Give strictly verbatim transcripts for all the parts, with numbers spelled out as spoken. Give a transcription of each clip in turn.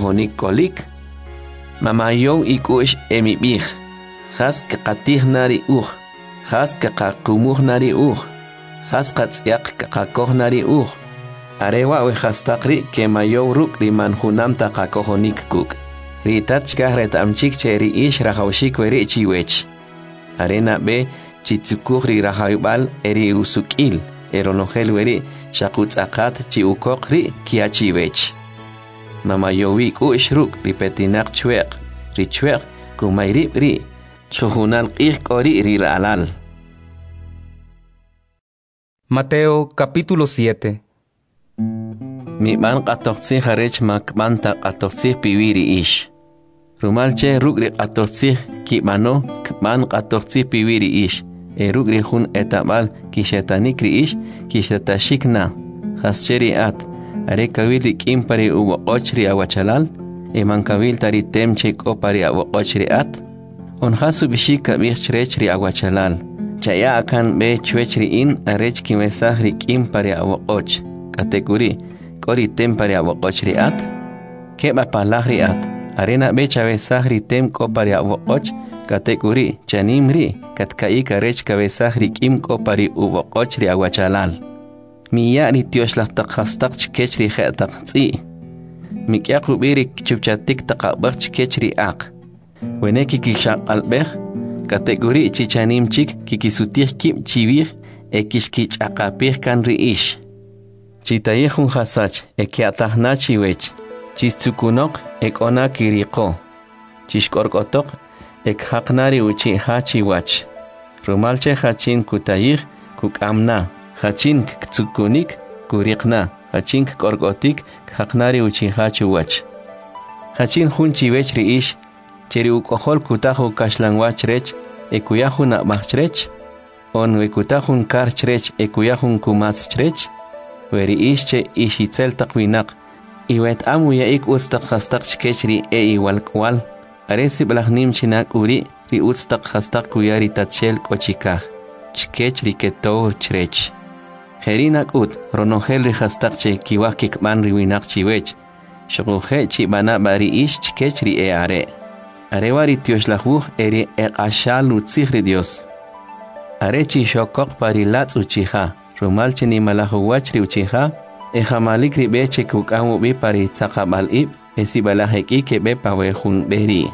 kakohonik kolik. Mamayow ikush emibij. Has kakatih nari uj. Has kakakumuj nari uj. Has katsyak kakakoh nari uj. Arewa we hastakri ke mayow ruk riman hunam takakohonik kuk. Ritachka retamchik che ri ish rahawshik weri chiwech. Arena be chitsukuj ri rahaybal eri usukil. Eronogel weri shakutz akat chi ukok ri kiachiwech. Mamayowi ush ruk ripetinak chwek. Ri chwek kumayrib ri. Chuhunal qih kori ri alal. Mateo capítulo siete. Mi man qatoqsi harech makman ta qatoqsi piwiri ish. Rumalche rugri qatoqsi ki mano kman qatoqsi piwiri ish. E rugri hun etabal ki shetanik ri ish ki shetashikna. Hascheri at. Are kawili kimpari uwa ochri awachalal. E man kawil tari temche kopari awa ochri at. On hasu bishika bichrechri awachalal. Chaya akan be chwechri in arech ki mesahri kimpari awa och. Kategori kori tempari awa ochri at. Keba palahri at. Arena be chavesahri tem kopari awa och. Kategori chanimri katkai karech kabesahri kim kopari uwa ochri awachalal. Miya ni tioshlah takhastak chkechri khetak tsi. Mikya kubiri chupchatik takabak chkechri ak. Weneki kishak albech. Kategori chichanim chik kikisutir kim chivir ekishkich akapir kan riish. Chitayehun hasach ekiatahna chiwech. Chistsukunok ekona kiriko. Chishkorkotok ekhaknari uchi hachiwach. Rumalche hachin kutayih kukamna. Hachin ktsukunik kurikna. Hachin korkotik khaknari uchi hachiwach. Hachin hun chiwech riish. Cheri ukohol kutahu kashlangwach rech. Ekuyahun akmachrech. On wekutahun karchrech ekuyahun kumatchrech. Weri ische ishitzel takwinak. Iwet amu ya ik ustak hastak chkechri e iwal kwal. Aresi balahnim chinak uri ri ustak hastak kuyari tatshel kochikah. Chkechri ketor chrech. Herinak ut ronogel ri hastak che kiwak kikman riwinak chiwech. Shoguhe chibana bari ish chkechri e are. Arewari tioshlahu eri eqashal utzihri Dios. Arechi shokok parilatz uchiha. Rumalche ni malahuachri uchiha. Ejamalik ribeche kukamu bi pari tzakabal ib. Esi balaheki kebe pawehun beri.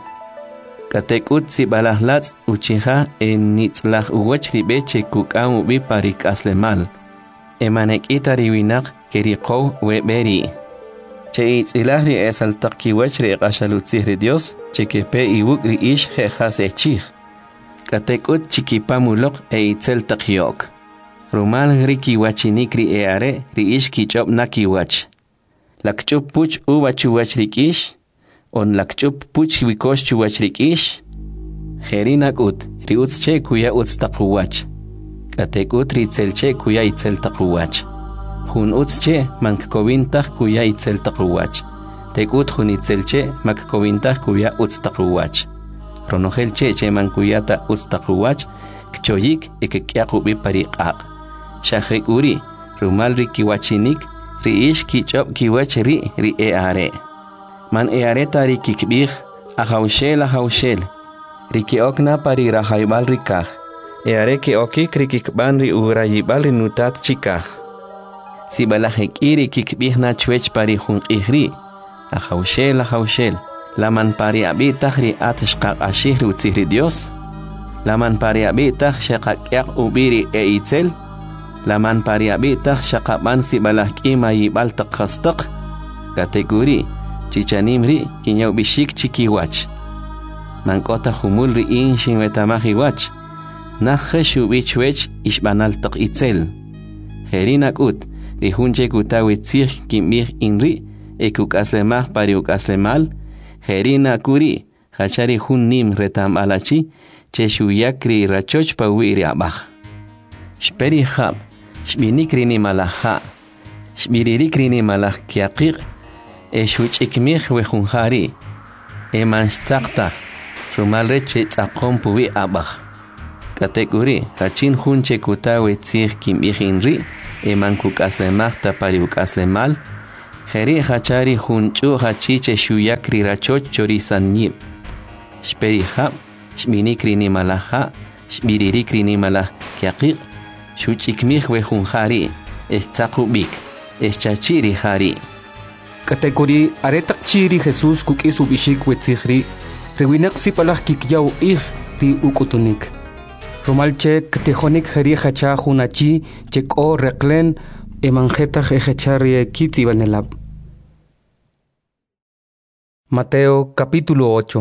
Katekut si balahlatz uchiha en nitzlah uwachri beche kukamu bi pari kaslemal. Emanek itariwinak kerikow we beri. Che itzilahri esal takiwachri eqashalutzihri Dios. Chekepe iwukri ish jejas echich. Katekut chikipamulok e itzel takyok. Rumal riki wachinikri e are ri ish kichop nakiwach. Lakchup puch uwachuwach rikish. On lakchup puch wikosh chuwach rikish. Herinak ut ri utzche kuya utz takuwach. Katekut ritzelche kuya itzel takuwach. Hun utzche mankkovintah kuya itzel takuwach. Tekut hun itzelche makkkovintah kuya utz takuwach. Ronogelche che mankuyata utz takuwach. Kchoyik ekekyakubi pariqaq. Shahrik uri rumal rikiwachinik ri ish kichop kiwach ri ri e are. Man e are tari kikbih ahawshel ahawshel. Riki okna pari rahaybal rikah. E are ki okik rikikban ri urayibal ri nutat chikah. Si balahek iri kikbih na chwech pari hun ihri. Ahawshel ahawshel. Laman pari abitah ri atshqaq ashih ri utzihri Dios. Laman pari abitah shaqaq ubiri e itzel. Laman pari abitah shaqaban si balahk ima yibal takhastaq. Kategori chichanimri kinyaw bishik chikiwach. Mankota humul ri inshin wetamahiwach. Nakhe shubichwech ishbanal tak itzel. Herinak ut ri hunche kutawitzih kimih inri ekuk aslemah pari uk aslemal. Herina kuri hachari hun nim retam alachi che shuyakri rachoch pa wiri abah. Shperi hab shbinikri ni malaha. Shbiririkri ni malah kiaqiq. E shuch ikmih we hunhari. E manstaqtah. Rumalre che tzaqom puwi abah. Kategori hachin hunche kutawitzih kimih inri. E mankuk aslemah ta pari uk aslemal. Jeri hachari hunchu hachiche shuyak rirachoch chorisanyib. Shperi hab, shmini krini malaha, shmiriri krini malah kiaqiq, shuchikmih we hunjari, estzakubik, eschachiri jari. Kategori aretak chiri Jesús kukis ubishik wetzihri, rewinak sipalah kikyau ih ri ukutunik. Romalche ktejonik jeri hacha hunachi cheko reklen emanjeta jechari kitzi banelab. Mateo capítulo ocho.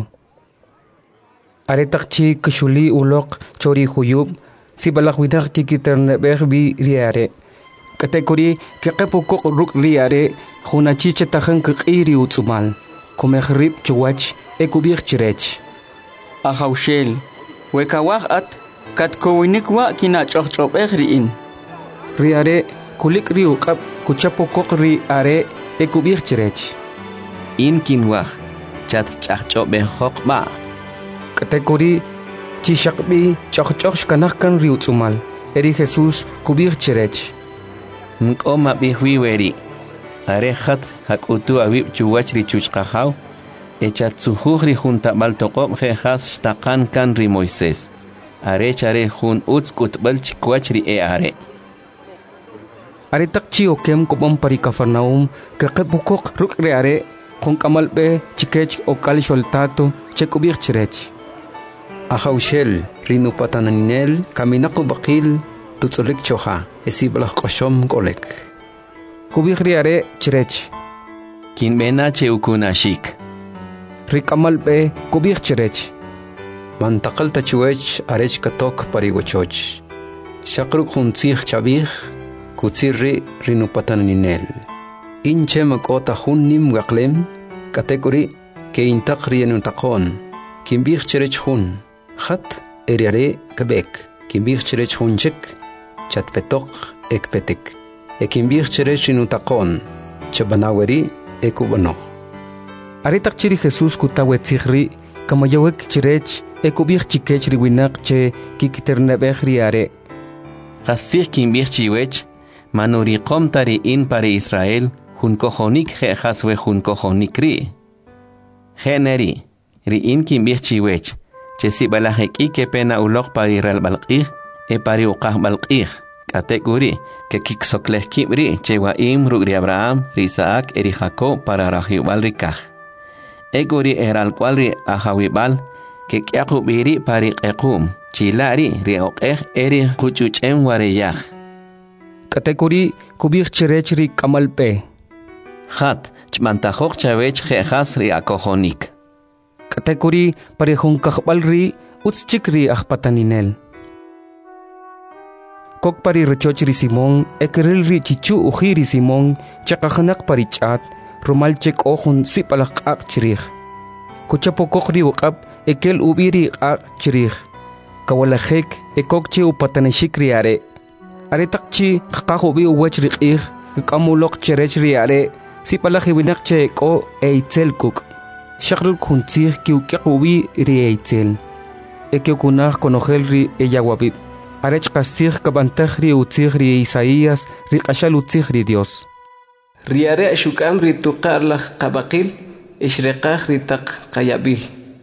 Aretak chi kshuli ulok chori huyub, sipalah winak kikiternebeh bi riare. Kategori kekepukok ruk riare, hunachi chetajan kiri utsumal, komehrib chuwach ekubir chirech. Ahaushel, wekawak at katkowinikwa kinachochobeh riin. Riare kulik riukap kuchapukok riare ekubir chirech. In kinwah, chat chachobeh hokma. Kategori chishakbi chachchoch kanahkan riutsumal, eri Jesús kubir chirech. Nkoma bihwiweri. Arehat hakutu abib chuwachri chuchkahaw. Echatsuhri junta baltoqob jejas shtakan kan ri Moisés. Are chare jun utskut balchikwachri e are. Are takchi okem kopom pari Kafarnaum kakepukok ruk reare jun kamalbe chikech okal sholtato chekubir chirech. Ahaushel rinu pataninel kaminako bakil tutsulik choha esiblah koshom golek. Kubir reare chirech. Kin bena cheukunashik. Rikamalbe kubir chirech. Mantakal tachuech arech katok parigochoch. Shakruk huntzich chabich kutsirri rinu pataninel. Inche makota hunnim gaklem kategori ke intakri enuntakon. Kimbir chirech hun. Hat eriare kebek. Kimbir chirech hunchik. Chatpetok ekpetik. Ekimbir chirech inutakon. Chabanaweri ekubano. Aretak chiri Jesús kutawe tzihri kamayawek chirech ekubir chikech riwinak che kikiternebeh riare. Jasich kimbir chiwech manuriqom tari in pari Israel junkojonik jehaswe junkojonik ri. Generi ri in kimbir chiwech che si balajek ike pena ulok pari ral balqih e pari uqah balqih. Kategori que kiksokleh kibri che waim rugri Abraham, ri Isaac, eri Jacob para rahibal rikah. Egori eral cualri ahawibal que kiakubiri pari ekum chilari ri oqeh eri kuchuchem wareyah. Kategori kubir chirech ri kamalpe. Hat chmantajok chavech jejas ri akojonik. Kategori pari junkajbal ri utschik ri ahpataninel. Kok pari rechoch ri Simón, ekeril ri chichu uji ri Simón, chakajanak pari chat, rumal chek ojun sipalak ak chirich. Kuchapokok ri ukap, ekel ubiri ak chirich. Kawalajek, ekok chi upataneshik ri are. Are takchi, kakahubi uwech ri ik, kamulok chirech ri are, sipalak hiwinak che ko eitzel kuk. Shakrul kuntzir ki ukyak ubi ri eitzel. Eke kunach konojel ri eyawabib. Arech kasih kabantajri utzihri Isaías ri qashal utzihri Dios. Riare shukam ri tuqarlah qabaqil ishriqah ri taq qayabil.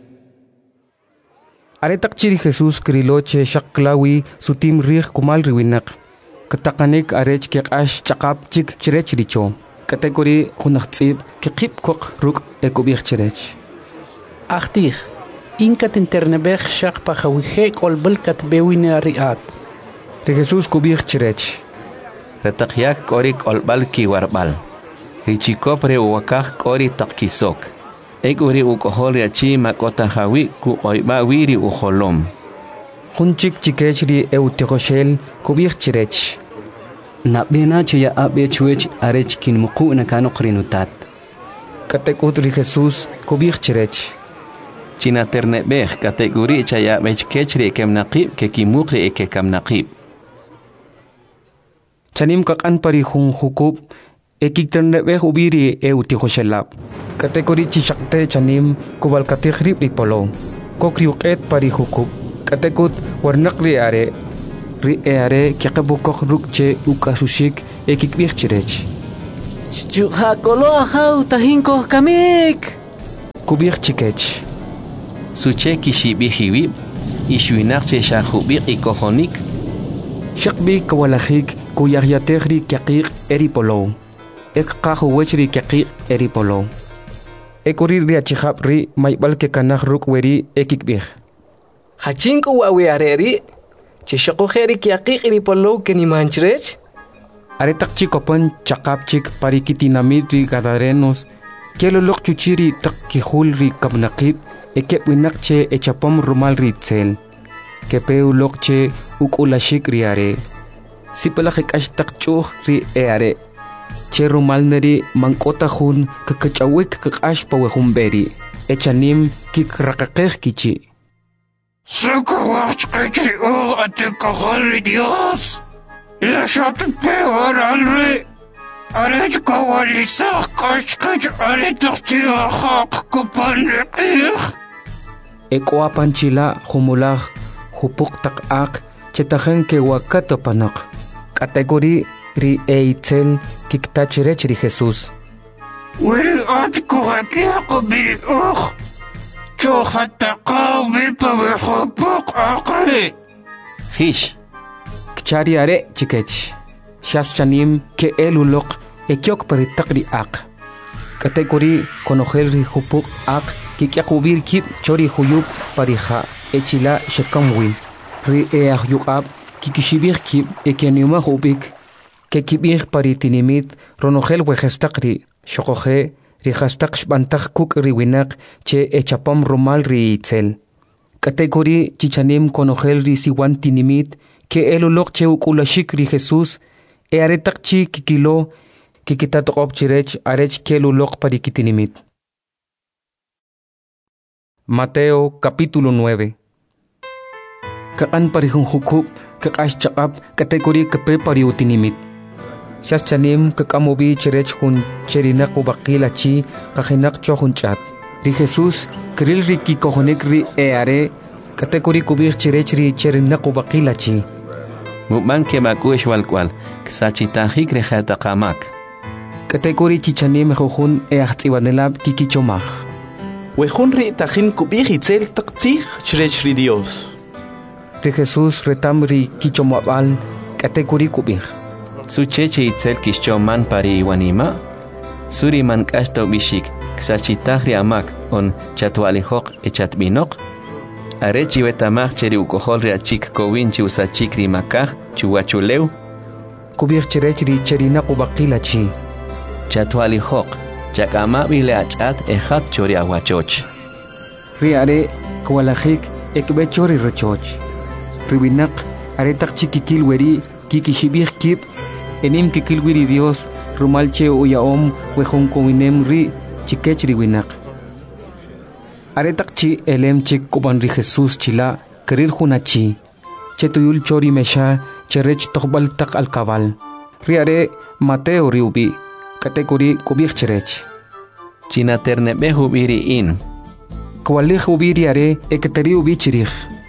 Aretak chiri Jesús kriloche shaklawi sutim rih kumal riwinak. Katakanik arech kiqash chaqap chik chirech richo. Kategori khunaqtsib kiqib kok ruk ekubir chirech. Achtih Inkat internebech shak pahawihek olbelkat bewine riat. De Jesús kubir chirech. Retakyak korik olbal ki warbal. Richikopre uwakak kori takkisok. Eguri ukohol yachi makota hawi ku oiba wiri uholom. Hunchik chikechri eutigoshel kubir chirech. Nabena chaya abe chuech arech kin muku nakano krinutat. Katekut ri Jesús kubir chirech. China ternebeh kategori chaya bech kechri kem naqib ke kimukri eke kam naqib. Chanim kakan pari hun hukub ekik ternebeh ubiri e utihoshelab. Kategori chishakte chanim kubal kategrib ri polo. Kokri uket pari hukub. Katekut warnak ri are. Ri e are kiqabukok rukche ukasushik ekik bih chirech. Chukakolo ahau tahinko kamik. Kubir chikech. Suche kishibihiwib. Ishwinakche shahubik ikohonik. Shakbi kawalahik kuyaryategri kyakik eripolo. Ek kahuwechri kyakik eripolo. Ekurir ri achihapri maybal ke kanah rukweri ekikbih. Hachinku wawi areri. Chishakujeri kyakik eripolo kenimanchrech. Aretak chikopan chakapchik parikitinamidri gadarenos. Kelolok chuchiri tak kihulri kabnakib. Ekep winakche echapam rumal ritzel. Kepeu lokche ukulashik riare. Sipalakik ashtak chuh ri eare. Che rumal neri mankota hun kakachawik kakash pawehumberi. Echanim kik rakakeh kichi. Sakawach kikri o ate kahari Dios. La shatu peor alre. Arech kawalisak kashkach aretakchi ahak kupanrekih. Eko apanchila humulah hupuk tak ak chetahen ke wakato panak. Kategori ri eitzel kiktachirech ri Jesus. Wiri at kuhakia kubiri uh. Chohatakaw bipawe hupuk akri. Hish. Kchari are chikech. Shas chanim ke elulok ekyok paritakri ak. Kategori konogel ri hupuk ak kikyakubir kip chori huyup parija echila shekamwi. Ri eah yukab kikishibir kip ekenyuma hubik ke kibir paritinimit ronogel wejestakri shokoje ri hastak shbantak kuk ri winak che echapam rumal ri itzel. Kategori chichanim konogel ri siwan tinimit ke elulok che ukulashik ri Jesus e aretakchi kikilo kikitatok chirech arech kelulok parikitinimit. Mateo capítulo nueve. Kakan parihong hukup kakash chakap kategori kape pariutinimit. Shas chanim kakamobi chirech hun cherinak ubakilachi kahinak chohun chat. Ri Jesus kril ri kikohonik ri eare kategori kubir chirech ri cherinak ubakilachi. Mukman ke makuesh walkwal ksachitahik rehatakamak. Kategori chichanim jojun eachtsiwanelab kikichomach. Wejun ri tajin kubir itzel taktzich chrech ri Dios. Ri Jesus retam ri kichomabal kategori kubir. Sucheche itzel kishchoman pari iwanima. Suri man kasto bishik ksachitahri amak on chatwalihok echatbinok. Arechi wetamach cheri ukohol ri achik kowinchi usachik ri makaj chuwachuleu. Kubir chirech ri cherinak ubakilachi. Chatwali hok, chakama bile achat ejat chori aguachoch. Riare, kwalajik, ekbe chori rechoch. Ribinak, aretak chikikil weri, kikishibir kip, enim kikil wiri Dios, rumalche uyaom, wejong kowinem ri, chikech ribinak. Aretak chi elem chik kuban ri Jesus chila, kerir hunachi. Chetuyul chori mesha, cherech tokbal tak al kabal. Riare, Mateo riubi. Kategori kubir chirech. China ternebe hubiri in. Kwalih hubiri are ekateri ubi chirich.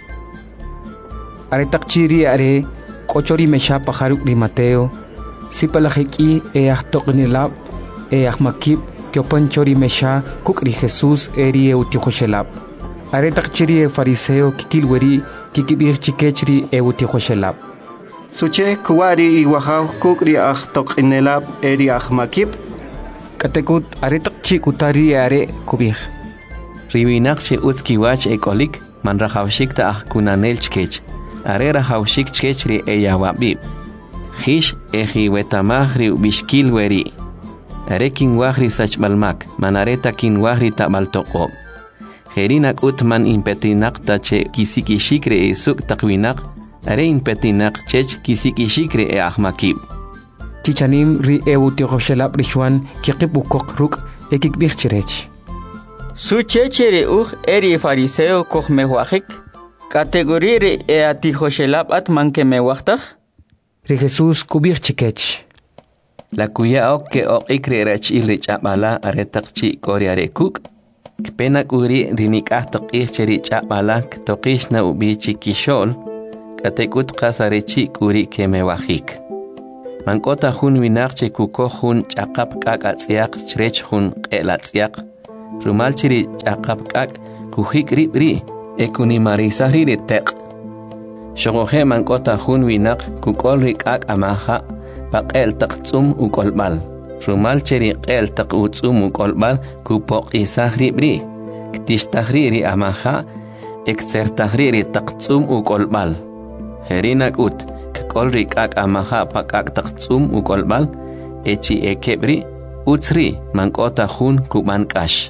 Are takchiri are kochori mesha paharuk ri Mateo. Sipalahiki e ahtoknilab e ahmakib kyopan chori mesha kukri Jesus eri e utihoshelab. Are takchiri e fariseo kikilweri kikibir chikechri e utihoshelab. Suche kuwari iwahaw kukri ahtok inelab eri ahmakip. Katekut aretak chi kutari are kubir. Ribinak che utski wach ekolik man rahawshik ta ah kunanel chkech. Are rahawshik chkech ri e yawabib. Hish eji wetamah ri bishkil weri. Are kin wahri sachmalmak man areta kin wahri ta maltokob. Herinak utman impetinak ta che kisikishikre e suk takwinak. Are impetinak chech kisikishikre e ahmakib. Chichanim ri e utihoshelab rishwan kikip ukok ruk ekikbir chirech. Su chechere uj eri fariseo koch mewajik. Kategori ri e atihoshelab at manke mewajtaj. Ri Jesus kubir chikech. La kuya ok ke ok ikre rech ilrich abala aretak chi kori arekuk. Kpenak uri rinik ahtak icheri chabala ktokish na ubi chikishol. Katekut kasarechi kuri ke mewajik. Mankota hun winaqche kuko hun chaqap kak atsiak chrech hun qelatsiak. Rumal chiri chaqap kak kuhik ribri ekuni marisahri retek. Shogohe mankota hun winaq kukol rikak amaha paqel taqtsum ukolbal. Rumal chiri qel taq utsum ukolbal kupok isahri bri. Ktishtahriri amaha eksertahriri taqtsum ukolbal. Herinak ut kolrik ak amaha pakak taqtsum ukolbal echi ekebri utsri mankota hun kuman kash.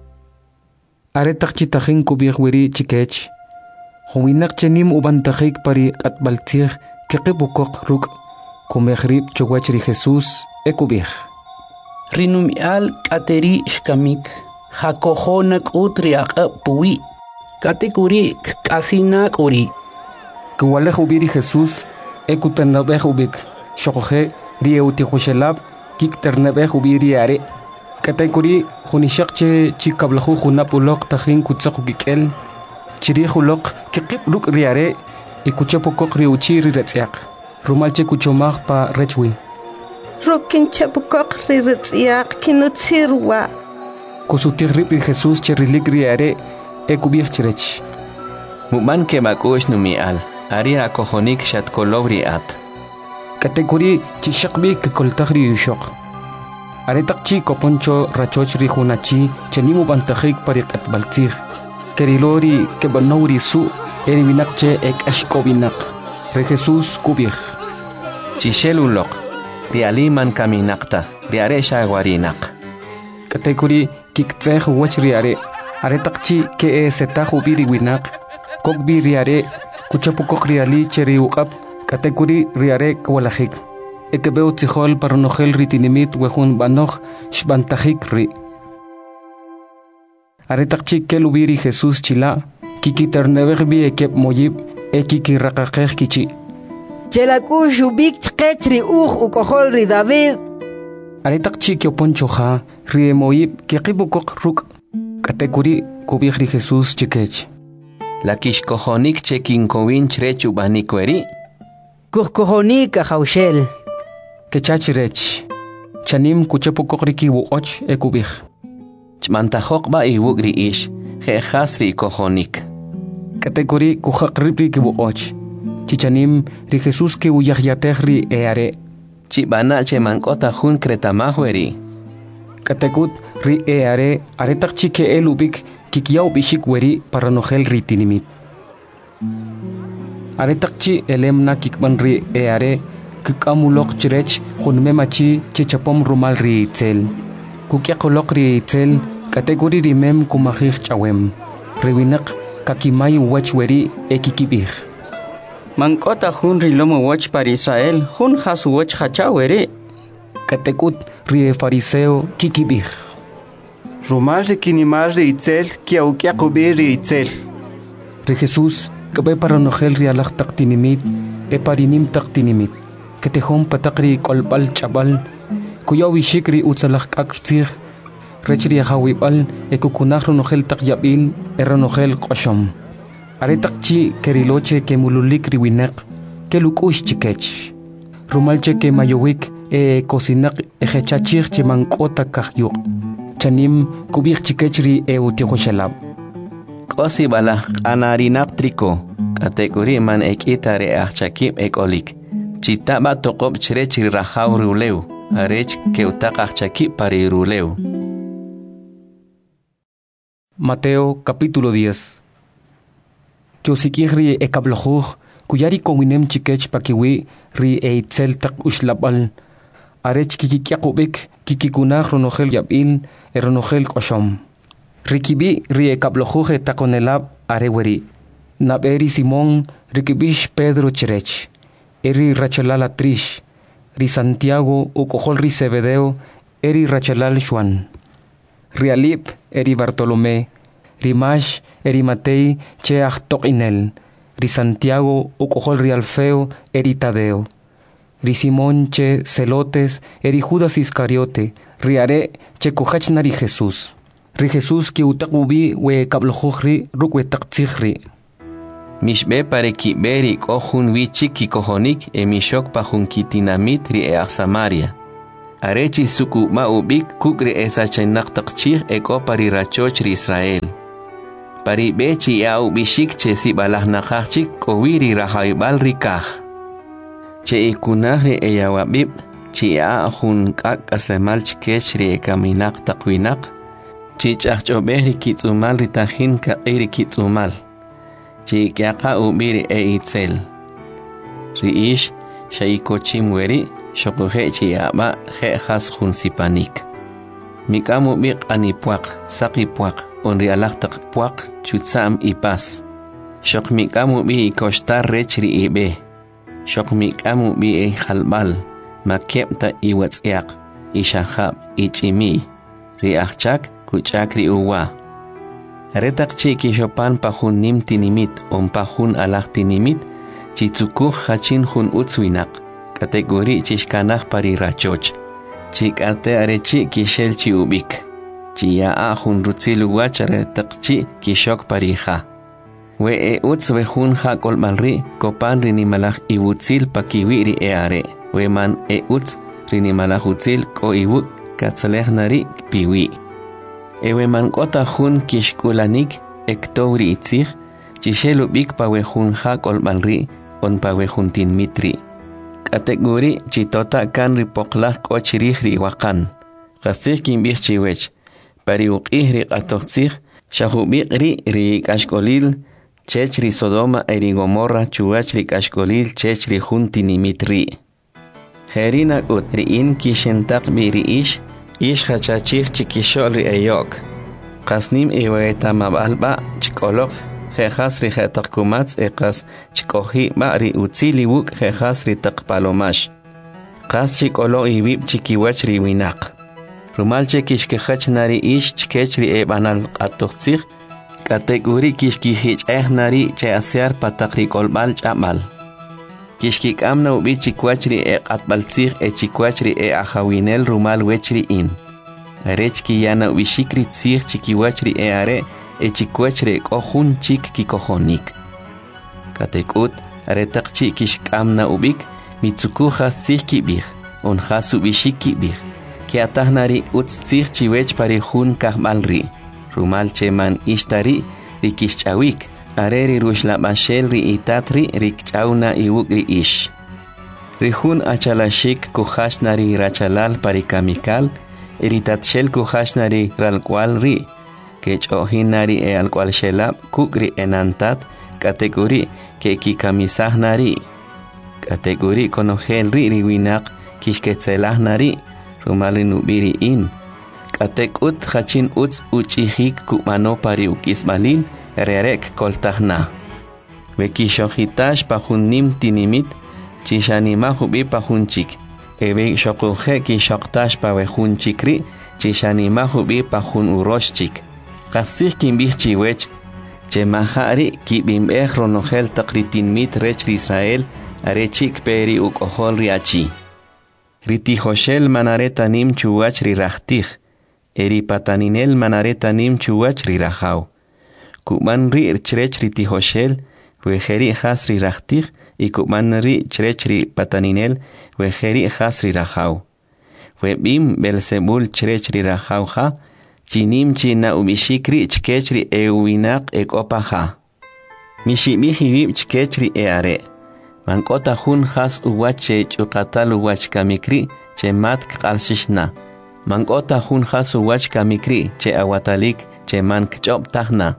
Are taqchitahin kubih wiri chikech. Huwinak chenim ubantajik pari atbaltir kekibukok ruk kumehrib chowachri Jesus ekubih. Rinumial kateri shkamik hakohonak utri aqab puwi katikuri kasinak uri. Kuwalej ubiri Jesus ekuternabej ubik shokoje rieuti hushelab kikternabej ubiri are katekuri hunishakche chikablahu hunapulok tajin kutsaku kikel chiri hulok kikip ruk riare ikuchapokok riuchiri retsiak rumalche kuchomag pa rechwi rukin chapokok riretsiak kinutsirwa kusutirri Jesus cherilik riare ekubih chirech muman ke makush numial Ari akohonik shat kolobri at. Kategori chishakbi kikoltahri yushok. Ari takchi koponcho rachochri hunachi chanimu bantajik parik at baltzig. Kerilori kebanori su eri binakche ek ashkobinak. Re Jesus kubih. Chishelulok. Rialiman kaminakta. Riare shagwarinak. Kategori kiktseh wachri are. Ari takchi ke e setahu biri winak. Kokbi riare. Kuchapukok riali cheri uqab kategori riare kwalajik. Ekebeu tijol paronogel ritinimit wehun banoj shbantajik ri. Aretakchik kelubiri Jesus chila kikiternebej bi ekep moyib ekiki rakakej kichi. Chelaku shubik chkechri uj ukohol ri David. Aretakchik yoponchoja ri moyib kikibukok ruk kategori kubij ri Jesus chikech. La kishkohonik chekin kowin chrechu banikweri. Kuhkohonik ahaushel. Kechachirech. Chanim kuchapokokriki wuoch ekubih. Chmantajok ba iwugri ish. Jehasri kohonik. Kategori kuhakripri ki wuoch. Chichanim ri Jesus ki uyahyatehri eare. Chibana che mankota hun kretamahweri. Kategut ri eare aretak chike elubik. Kikiyaw bishik weri para nogel ritinimit. Aretakchi elemna kikban ri eare kikamulok chirech hunmemachi chichapom rumal ri itzel. Kukyakolok ri itzel kategori rimem kumahir chawem. Rewinak kakimay wach weri ekikibih. Mankota hun rilomo wach para Israel hun hasu wach hachaweri. Katekut ri fariseo kikibih. Rumal rikinimar ri itzel kia ukiakubi ri itzel. Ri Jesus kabe para nogel ri alak taktinimit e parinim taktinimit. Ketehom patakri kolbal chabal kuyaw wishik ri utsalak aktsir rechri hawibal e kukunah nogel takyabil e ranogel qoshom. Aretakchi keriloche ke mululik ri winak ke lukush chikech. Rumalche ke mayowik e kosinak e hechachir chimankota kahyuk. Chanim kubik chikechri e utihoshalab. Kosi bala anarinaptriko kategori man ekitare achakib ekolik. Chitaba tokob chirechri rahaw ruleu. Arech keutak achakib pari ruleu. Mateo capítulo diez. Kyosikihri e kablojuj kuyari kowinem chikech pakiwi ri e itzel tak ushlabal. Arech kikikyakubik kikikunah ronogel yabil e ronogel koshom. Rikibi ri e kablojuje takonelab areweri. Naberi Simón rikibish Pedro chirech. Eri rachelala trish. Ri Santiago ukohol ri Zebedeo eri rachelal Juan. Rialip eri Bartolomé. Ri Mash eri Matei che achtok inel. Ri Santiago ukohol ri Alfeo eri Tadeo. Ri Simón che Celotes eri Judas Iscariote. Riare che kuhachnari Jesús. Ri Jesús ki utakubi we kablojuhri rukwe taktzihri. Mishbe pare ki beri kohun wichik ki kohonik e mishok pa hun ki tinamit ri e Samaria. Arechi suku ma ubik kukri esa chenak takchir e ko pari rachoch ri Israel. Pari bechi ya ubishik che si balah nakachik ko wiri rahaibal rikah. Che ikunah ri e yawabib chi ya hun kak aslemal chikech ri e kaminak takwinak. Chi chachobeh ri kitsumal ri tahin ka iri kitsumal. Chi kiaka ubiri e itzel. Riish shaikochim weri shokuhe chi yaba he has hun sipanik. Mikamu bik anipuak, sakipuak, onri alaktak puak chutsam ipas. Shok mikamu bi ikostar rechri ibe. Shok mikamu bi e halbal, makepta iwatsiak, ishahab, ichimi. Riachchak kuchakri uwa. Retak chi kishopan pahun nim tinimit on pahun alak tinimit chitsukuh hachin hun utswinak kategori chishkanah pari rachoch chikate arechi kishel chi ubik chiya a hun rutzilu wachare takchi kishok parija we e uts we hun ha kolmalri kopan rini malach iwutzil pakiwiri e are we man e uts rini malach utzil ko iwuk katsaleh nari piwi ewe man kota hun kishkulanik ektouri itzig chishelu bik pawe hun ha kolmalri on pawe hun tin mitri kategori chitota kan ripoklah kochirih ri wakan qasih kimbih chiwech pari uqih ri qatoqsih shahubik ri ri kashkolil chech ri Sodoma eri Gomorra chuach ri kashkolil chech ri hun tinimitri herina ut ri in kishentak bi ri ish ish hachachich chikishol ri eyok qasnim iweta mabalba chikolok Jejas ri jetak kumats ekas chikohi ba ri utzili wuk jejas ri tak palomash. Kas chikolo iwib chikiwach ri winak. Rumal chekishkehach nari ish chkech ri ebanal atoxig. Kategori kishkihich eh nari che asear patak ri kolbal chamal. Kishkik amna ubi chikwach ri e atbalzig e chikwach ri e ahawinel rumal wech ri in. Arech ki yana ubishikri tzig chikiwach ri e are e chikwechre kohun chik kikohonik. Katekut aretak chikish kamna ubik mitsukuja sihki bih on hasu bishiki bih ki atahnari uts tsih chiwech pari hun kahmalri rumal cheman ishtari rikishchawik areri rushla bashel ri itatri rikchauna iwukri ish rihun achalashik kuhashnari rachalal pari kamikal eritatshel kuhashnari ralkwal ri que chohinari e al cual shelab kukri enantat kategori que kikamisah nari kategori konogel ri riwinak kishketzelah nari rumali nubiri in katekut hachin uts uchihik kumano pari ukismalin rerek koltahna wekishohitash pahunim tinimit chishanima hubi pahunchik ebe shokuhe kishoktash pawehunchikri chishanima hubi pahun uroshchik Qasih kimbih chiwech, che mahari kibimbeh ronogel takritin mit rech Israel, arechik peri ukohol riachi. Ritihoshel manaretanim chuwach rirachtig, eri pataninel manaretanim chuwach rirahau. Kuman ri chrech ritihoshel, wejeri has rirachtig, y kuman ri chrech ri pataninel, wejeri has rirahau. Webim Belzebul chrech rirahau ha, Chinim china ubishikri chkechri e uinak e kopaha. Mishimihibib chkechri e are. Mankota hun has uwache chukatal uwach kamikri che mat kalsishna. Mankota hun has uwach kamikri che awatalik che man kchop tahna.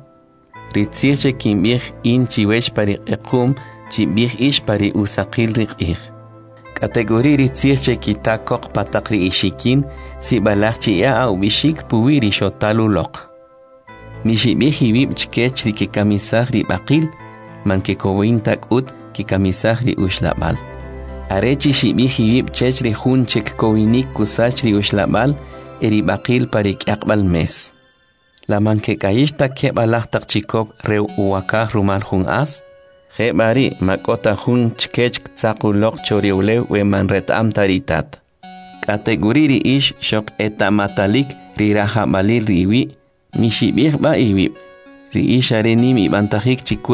Ritzir che kimbih in chiwech pari ekum chibih ish pari usakil rikih. Kategori ritzir che kitakok patakri ishikin si balachchi ya au bishik puwiri shotalulok. Mishibihibib chkechri ki kamisahri bakil man ke kowintak ut ki kamisahri ushlabal. Arechi shibihibib chechri hun chek kowinik kusachri ushlabal eri bakil parik yakbal mes. La man ke kayishta ke balachtak chikop reu uwakah rumal hun as. Hebari makota hun chkech tsakulok choriulew we man retam taritat. Kategori ri ish shok etamatalik riraha balil riwi mishibih ba iwi. Ri ish arenim ibantahik chikwech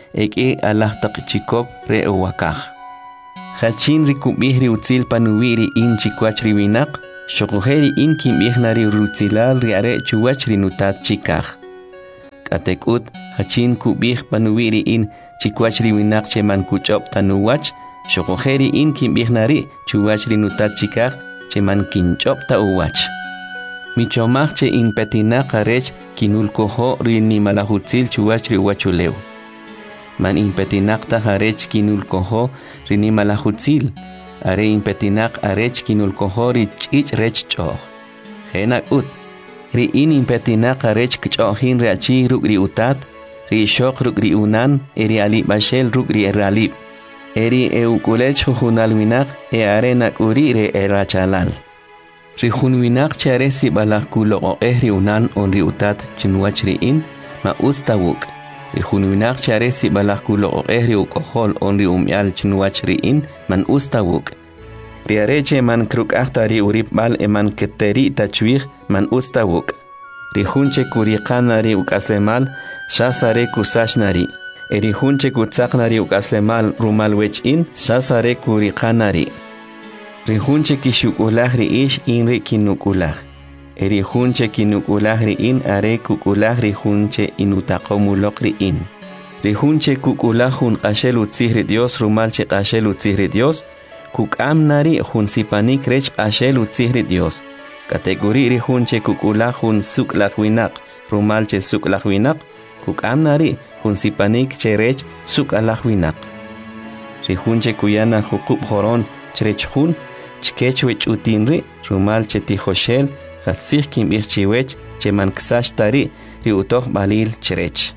eki alah taqchikop re uwakaj. Hachin rikubih ri utzil panuwiri in chikwach riwinak, shokuheri in kimbihnari rutzilal riare chuwach rinutat chikaj. Katekut hachin kubih panuwiri in chikwach riwinak cheman kuchop tanuwach, shokuheri in kimbihnari chuwach rinutat chikaj cheman kinchop ta uwach. Michomach che in petinak arech kinul koho rini malahutzil chuwach riwachulew. Man in petinak ta arech kinul koho rini malahutzil. Are in petinak arech kinul koho ri chich rech choh. Henak ut. Ri in in petinak arech kchohin reachi ruk ri utat. Ri shok ruk ri unan eri alib bashel ruk ri eralib. Eri eukulech jujunal winak e arenak uri re erachalal. Rihun winak chare si balak kulo o ehri unan on ri utat chinwach ri in ma ustawuk. Rihun winak chare si balak kulo o ehri ukohol on ri umyal chinwach ri in man ustawuk. Riareche man kruk ahtari urip bal e man keteri tachwih man ustawuk. Rihunche kuriqanari ukaslemal shasare kusashnari. Erihunche kutsaknari ukaslemal rumal wech in shasare kuriqanari. Rihunche kishukulah ri ish in ri kinukulah. Erihunche kinukulah ri in are kukulah rihunche inutakomulok ri in. Rihunche kukulah hun qashel utzihri Dios rumalche qashel utzihri Dios. Kukam nari hun sipanik rech qashel utzihri Dios. Kategori rihunche kukulah hun suklak winak rumalche suklak winak. Kukam nari hun sipanik cherech sukalak winak. Rihunche kuyana hukub horon cherech hun. Chkechwech utinri, rumal chetijoshel, hatzich kimbirchiwech, cheman ksashtari, riutoch balil cherech.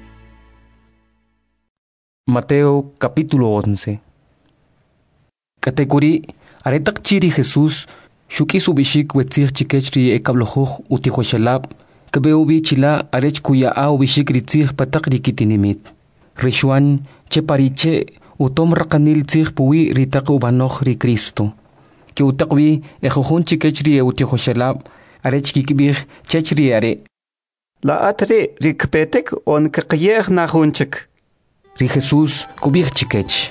Mateo capítulo once. Categori, aretak chiri Jesús, shuki subishik wetzich chikechri ekablojuj utijoshelab, kabeubi chila arech kuya a ubishik ritzich patak rikitinimit. Rishuan, chepariche, utom rakanil tzich puwi ritak ubanoch ri Cristo. Que utakwi ejojun chikechri eutijoshelab arech kikibih chechri are. La atre rikpetek on kakiyeh najunchik. Ri Jesús kubih chikech.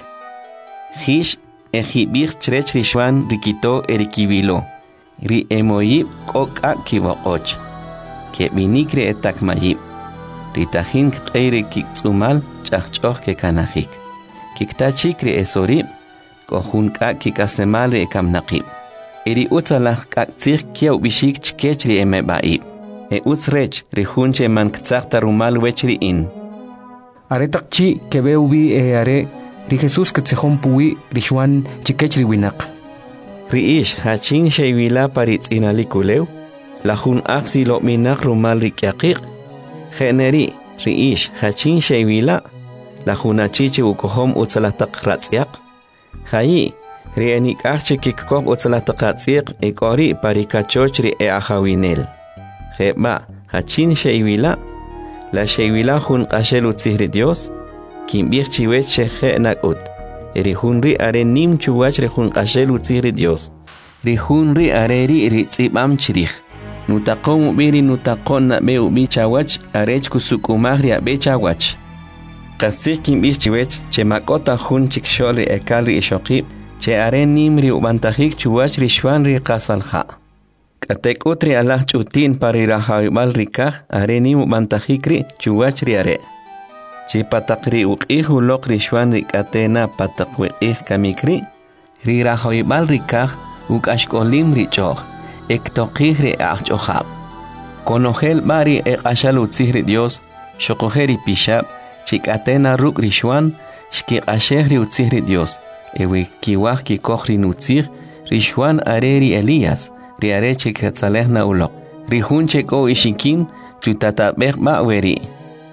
Hish ejibih chrech rishwan rikito erikibilo. Ri emoyib koka kibokoch. Que minikre etakmayib. Ritahin kqeire kikzumal chachchoch ke kanajik. Kiktachikri esorib. Kohun ka kikasemal e kamnaqib. Eri utsalah kaktsik kiaw bishik chkechri eme baib. E utsrech rihunche man ktsakta rumal wechri in. Are takchi kebeubi e are ri Jesús ktsehon puwi rishwan chkechri winak. Riish hachin sheywila paritz inalikulew. Lahun aksi lo minak rumal rikyaqiq. Generi riish hachin sheywila. Lahun achiche ukohom utsalah takratziaq. Hayi, rieni kahche kikkob utsalataqatsiq ekori parikachochri e ahawinel. Jeba, hachin sheywila, la sheywila hun qashel utzihri Dios, kimbir chiwech sheje nakut. Erihunri are nim chuwachri hun qashel utzihri Dios. Rihunri are ri ritzibam chirih. Nutaqom ubiri nutaqon na be ubi chawach arech kusukumahri abe chawach. Qasik kimbir chiwech che makota hun chiksholi ekalri ishokib che are nimri ubantajik chuwach rishwan ri qasalha. Katek utri alah chutin pari rahawibal rikah are nim ubantajikri chuwach ri are. Che patakri uqih ulok rishwan ri katena patakwiqih kamikri ri rahawibal rikah ukashkolim ri choh ektoqih ri ahchohab. Konogel bari e qashal utzihri Dios shokoheri pishab Chikatena ruk rishwan, shki ashehri utzihri Dios, ewe kiwah ki kohri nutzih, rishwan areri Elias, riare chikatzalehna ulok, rihun cheko ishikin, tutatabek ma'weri.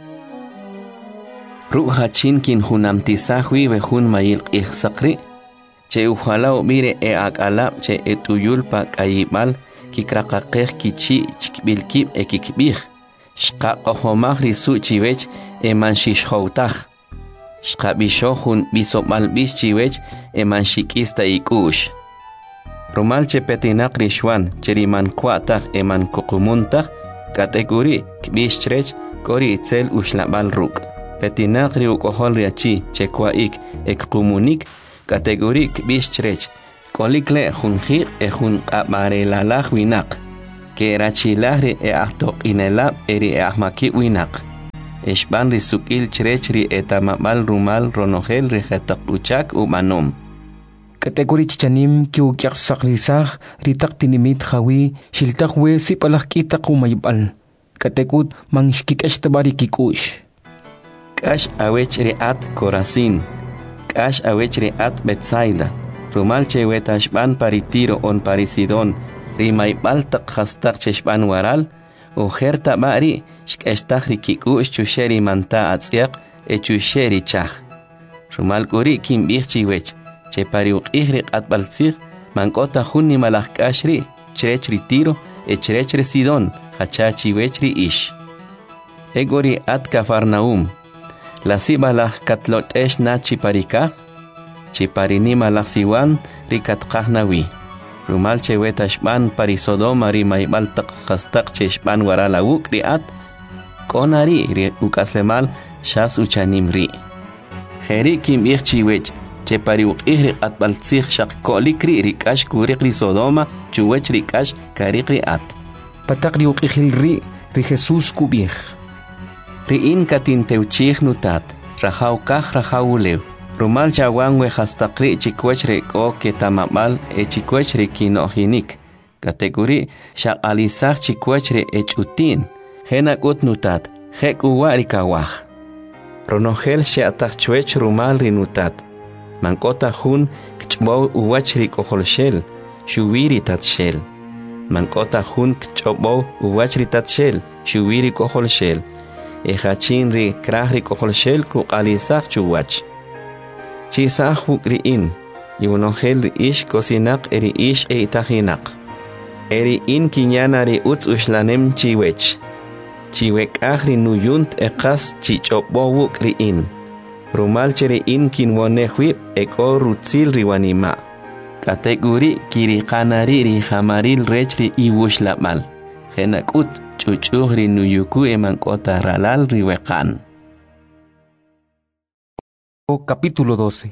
Ruk hachin kin hunamtisahwi behun mayil ihsakri, che uhala ubire e akalab che etuyulpa kayibal, kikrakakeh kichi chikbilkib e kikbih. Shqa ohomah risu chiwech eman shishhoutach. Shqa bishohun bisomal bish chiwech eman shikista ikush. Rumalche petinak rishwan cheriman kwatach eman kukumuntach kategori kbish chrech kori itzel ushlabal ruk. petinak ri ukohol ri achi chekwaik ek kumunik kategorik bistrech kolikle junji e jun amare lalaj winak que rachilahri e ahtok inelab eri e ahmaki winak Eshban ri sukil chrechri etamamal rumal ronogel ri jetak uchak umanom Kategori chichanim ki ukyak saklisah ritak tinimit khawi shiltak we sipalak kita kumaybal katekut mangshkikesh tabari kikush Kash awech riat Corazin Kash awech riat Betsaida Rumal chewetashban paritiro on Parisidon rimaybal tak khastak cheshban waral Ujerta bari shkestak rikikush chusheri manta atsiak e chusheri chach Rumal kuri kim bichchiwech che pariuq ihri qatbalsig mankota junni malak kashri chrechri tiro e chrechri sidon hachachi wechri ish egori at Cafarnaum la sibalak katlot esh nachi parika che parini malak siwan rikat qahnawi rumal che wetashban parisodoma ri maybal taq khastaq cheshban warala ukri at konari ri ukaslemal shas uchanim ri kheri kim ichchi wech che pariuq ihri qatbalsig shaq kolikri rikash kuriqri Sodoma chuwech rikash kariqri at pataqri uqihil ri ri Jesus kubih ri in katin teuchig nutat rahaw kaj rahaw lew rumal chawan we hastaqri chikwech re ko ketamamal e chikwech re kinohinik kategori shaq alisaq chikwech re echutin hena kut nutat hek uwari kawah ronogel she atachwech rumal ri nutat Mankota hun kchbo uwachri koholshel shuwiri tatshel Mankota hun kchbo uwachri tatshel shuwiri koholshel Ejachin ri krahri koholshel ku alisaq chuwach Chisaq hukri in Yunongel ri ish kosinak eri ish e itahinak Eri in kinyana ri utz ushlanem chiwech Chiwek ahri nuyunt eqas chichobbo wukri in Rumal chere in kinwonehwi eko rutzil riwanima. Kategori kiri kanari ri hamaril rechri iwushlamal. Henakut chuchuh ri nuyuku emankota ralal riwekan. Capítulo doce.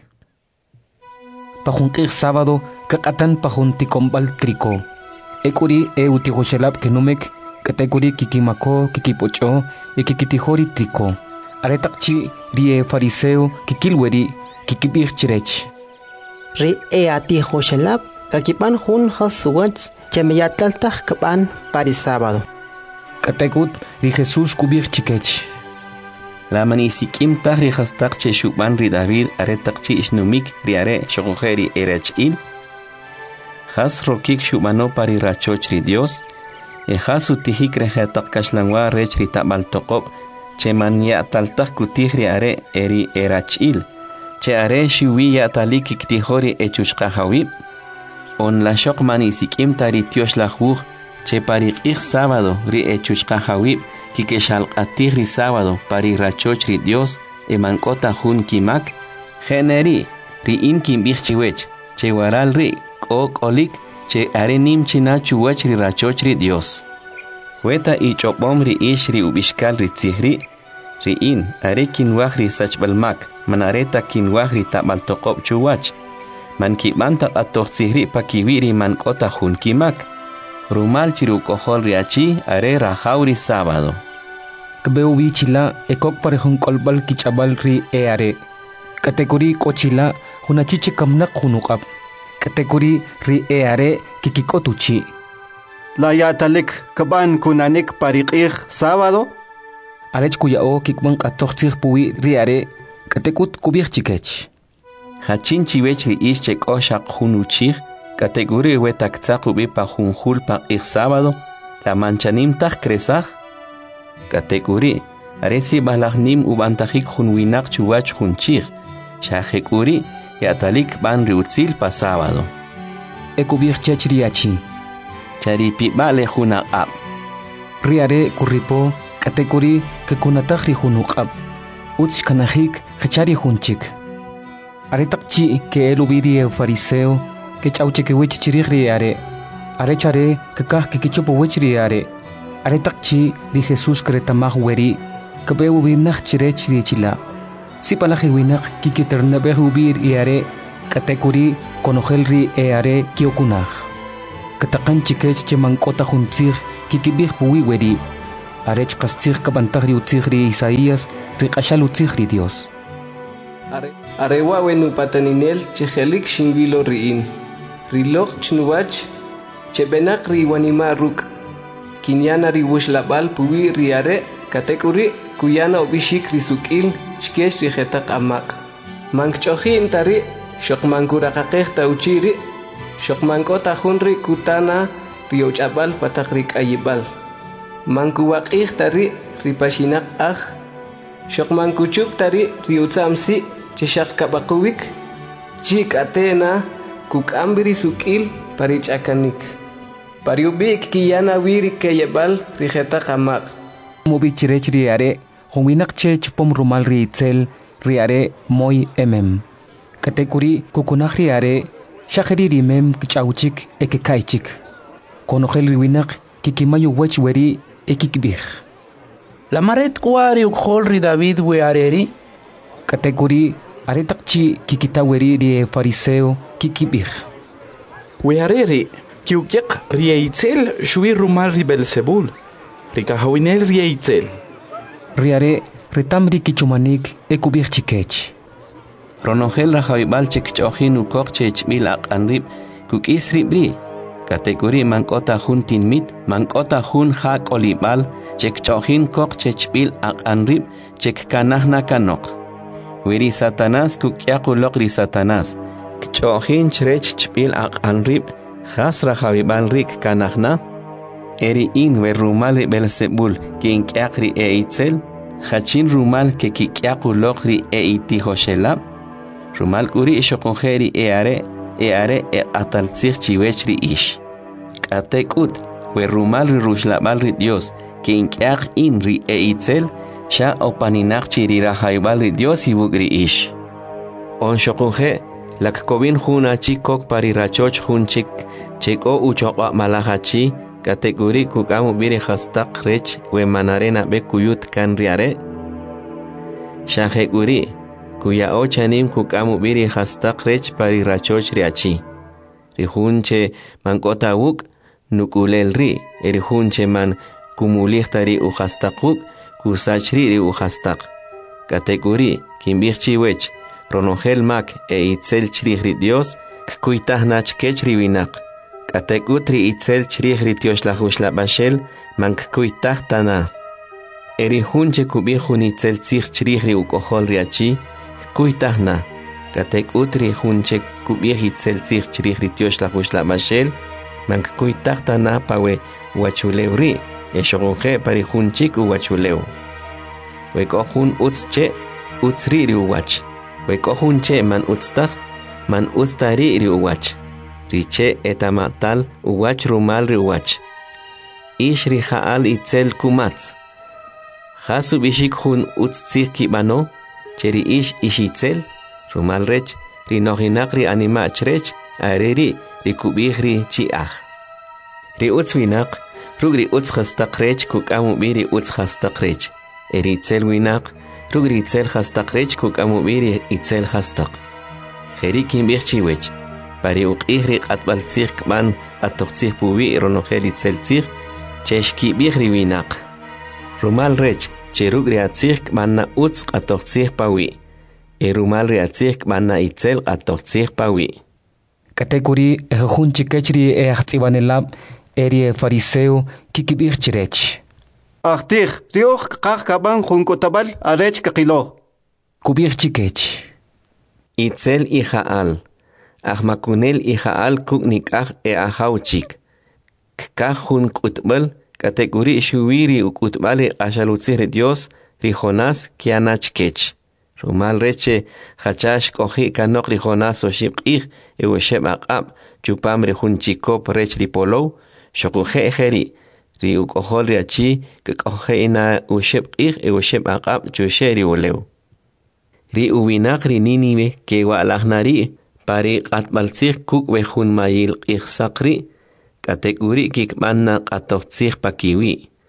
Pajuntir sábado kakatan pajunticombal trico. Ekuri e utihoshelab kenumek kategori kikimako kikipocho e kikitihori trico. Aretakchi rie fariseo kikilweri kikibir chirech. Ri e ati hoshelab kakipan hun hasuwach chemeyatlaltah kapan parisábado. Kategut ri Jesus kubir chikech. La manisikim tah ri hastak che shuban ri David aretakchi ishnumik ri are shogojeri erechil. Has rokik shubano pari rachoch ri Dios. E has utihik rehetak kashlangwa rech ri tabal tokob. Che man ya taltak kutihri are eri erachil. Che are shiwi ya talik iktihori echushka hawib. On la shok manisikim tari tiosh la huj. Che pari ik sábado ri echushka hawib. Kikeshal atihri sábado pari rachoch ri Dios. E mankota hun kimak. Generi ri in kimbich chiwech. Che waral ri ok olik. Che are nim china chuwech ri rachoch ri Dios. Weta i chopom ri ish ri ubishkal ri tzihri. Ri in are kinwah ri sachbalmak. Man areta kinwah ri tabal toqob chuwach. Man kibanta atoh tzihri pa kiwiri man kota hun kimak. Rumal chiru kohol ri achi are rahaw ri sábado. Kbeu bichila ekok parehun kolbal kichabal ri e are. Kategori kochila hunachiche kamnak hunukab. Kategori ri e are kikikotuchi. La yatalik kaban kunanik pariqih sábado. Arech kuyao kikban qatoxtih puwi riare katekut kubir chikech. Hachin chiwech ri ish chek oshaq hunuchih kategori wetak tsaqubi pa junjul pa ik sábado la manchanim tak kresaj kategori aresi balagnim ubantajik junwinak chuwach junchih shajekuri yatalik ban ri utzil pa sábado. Ekubir chechriachi. Charipi bale juna ab. Riare kuripo kategori ke kunatahri hunukab. Utz kanahik hachari hunchik. Aretakchi ke elubiri e fariseo ke chauche ke wich chirigri are. Arechare ke kah ke kichopo wichri are. Aretakchi ri Jesus kretamah weri kabe ubinak chirech ri chila. Si palaki winak kikiternabe ubir iare katekuri konohelri eare kiokunah. Katakan chikech chemangkota huntsir kikibih puwi wedi. Arech kastir kabantagri utzigri Isaías rikashal utzigri Dios. Are arewa wenu pataninel chehelik shingvilo riin. Rilok chnuwach chebenak riwanima ruk. Kinyana riwush labal puwi riare katekuri kuyana obishik risukil chkesh rihetak amak. Mankchohi intari shokmankurakakeh tauchiri shokmankota hunri kutana riochabal patakrik ayibal. Mankuwakih tari ripashinak ah shokmankuchuk tari riutsamsi cheshak kabakuwik chik atena kukambiri sukil parichakanik pariubik kiyana wiri kayebal rijeta kamak mubi chirech riare huminak chech pom rumal riitzel riare moy emem katekuri kukunak riare shakri rimem kichauchik ekekaichik konohel riwinak kikimayu wech weri ekikbih la maret kwari ukhol ri David we areri kategori aretakchi kikitaweri ri fariseo kikibih we areri kiukyaq riaitzel shui rumal ri Belzebul rikahawinel riaitzel riare retamri kichumanik ekubih chikech ronogel rahabal chikchohin ukok chechmil aqanrib kukisri bri kategori mankota huntin mit mankota hun hak olibal chek chohin kok chechbil ak anrib chek kanahna kanok wiri satanas kukyaqulok ri satanas chohin chrech chbil ak anrib khasra habibal rik kanahna eri in we rumal Belzebul kin kyaqri eitzel khachin rumal ke kikyaqulok ri eiti hoshelab rumal kuri shokonjeri eare eare e ataltzich chiwechri ish. Katekut, we rumal ri rushlabal ri Dios, que inkyaq in ri eitzel, sha opaninach chiri rahaibal ri Dios ibugri ish. On shokunje, lak kovin huna chikok pari rachoch hun chik, cheko uchokwa malahachi, kategori kukamu biri hastak rech, we manarena be kuyut kan riare. Shaheguri, kuya ochanim kukamu biri hastak rech pari rachoch riachi. Rihunche man kota wuk nukulel ri, erihunche man kumulihtari u hastakuk kusachri ri u hastak. Kategori kimbirchi wech, ronogel mak e itzel chrihri Dios, kuitahnach kechri winak. Kategutri itzel chrihri tioslahushla bashel, man kuitahtana. Erihunche kubihun itzel zich chrihri u kohol riachi, kuitahna. Katek utri hunche kubih itzel zich chrihri tioslahushla bashel, man kuitahtana pawe wachulewri, eshogunje pari hunchik u wachuleu. Wekohun utzche, utzri ri uwach. Wekohunche man utztah, man utztari ri uwach. Riche etamatal uwach rumal ri uwach. Ish ri haal itzel kumatz. Hasu bishik hun utztzir kibano, cheri ish ishitzel, rumal rech, ri nohinak ri animach rech, areri ri kubih ri chiach. Ri utzwinak, rug ri utz hastak rech kukamu biri utz hastak rech. Eri itzel winak, rug ri itzel hastak rech kukamu biri itzel hastak. Jeri kimbih chiwech, pari uqih ri qatbal tzir kman atoqtzir puwi ronogel itzel tzir, cheshki bih ri winak. Rumal rech, cherug ri atzir kman na utz atoqtzir pawi. E rumal ri atzir kman na itzel atoqtzir pawi. Kategori ehun chikechri e ahtibanelab eri fariseo kikibih chirech. Ahtir, rioch kak kaban junkotabal arech kakilo. Kubir chikech. Itzel ijaal. Ahmakunel ijaal kuknik ah e ahauchik. Kakun kutbal kategori shuwiri ukutbale ashalutzir Dios rijonas kianach kech. Rumal reche hachash kohi kanok rijonas o shibqih e wesheb aqab chupam rihun chikop rech ripolo shokuje ejeri. Ri ukohol riachi que coge ina usheb ir e usheb aqab chusheri uleu. Ri uwinak ri ninive que walahnari pari qatbaltzir kuk wehun mayil qih sakri kategori kik manna qatotzir pakiwi.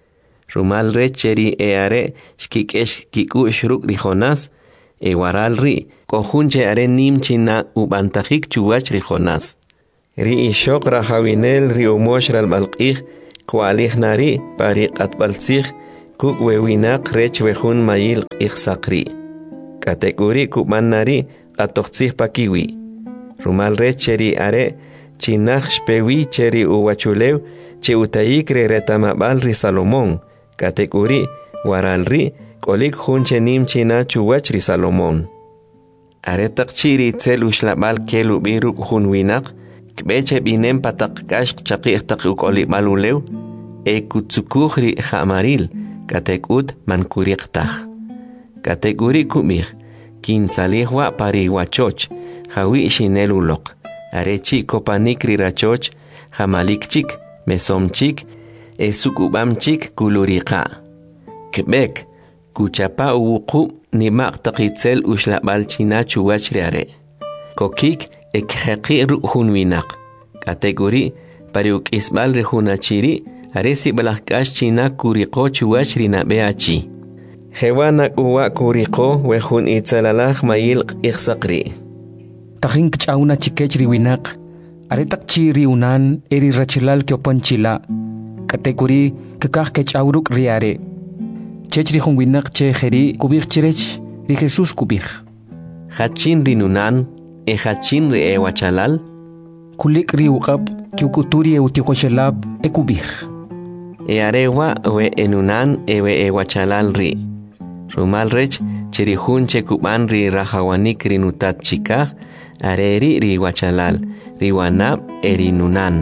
Rumal re cheri e are shkikesh kiku shruk ri Jonás e waral ri kohunche are nim china ubantajik chuwach ri Jonás. Ri ishok rahawinel ri umosh ral malqih kwalih nari pari qatbalzih kuk wewinak rech wehun mayil ikhsakri. Kategori kuman nari qatoqzih pakiwi. Rumal re cheri are chinach shpewi cheri uwachulew che utayik re retamabal ri Salomón. Kategori waral ri kolik hunche nim china chuwach ri Salomón. Aretak chiri tzel ushlabal kelu biru hun winak kbeche binem patak kash chaqih tak ukolik malulew e kutsukuh ri hamaril katekut mankuriqtah. Kategori kumih kintzalihwa pari wachoch hawi shinelulok arechi kopanik ri rachoch hamalikchik mesomchik e sukubamchik kuluriqa. Kbek kuchapa uwuqu nimaq taqitzel ushlabal china chuwach ri are. Kokik ekheqi ru hun winak. Kategori pariuk isbal ri hunachiri aresi balakash china kuriqo chuwach ri nabeachi. Hewana uwa kuriqo wehun itzalalaj mayil iqsaqri. Tajin kchawna chikech ri winak aretak chiri unan eri rachilal kyopanchila. Kategori kekah kechawruk ri are. Chech ri hun winak che jeri kubik chirech ri Jesus kubik. Hachin ri nunan e hachin ri e wachalal. Kulik ri uqab kyukuturi e utikoshelab e kubik. E arewa we enunan e we e wachalal ri. Rumal rech cheri hun che kuban ri rahawanik ri nutat chikah areri ri wachalal ri wanab e ri nunan.